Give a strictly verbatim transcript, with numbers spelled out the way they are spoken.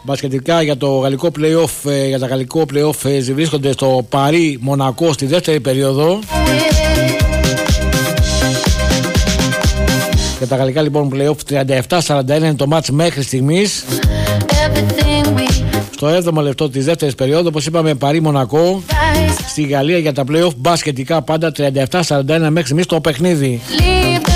μπασκετικά για το γαλλικό play-off, για τα γαλλικό play-off βρίσκονται στο Παρί Μονακό στη δεύτερη περίοδο. Για τα γαλλικά λοιπόν play-off τριάντα επτά σαράντα ένα είναι το μάτς μέχρι στιγμής. Στο έβδομο λεπτό της δεύτερης περίοδου, όπως είπαμε, Παρί Μονακό στη Γαλλία για τα play-off μπασκετικά πάντα τριάντα επτά σαράντα ένα μέχρι στιγμής το παιχνίδι.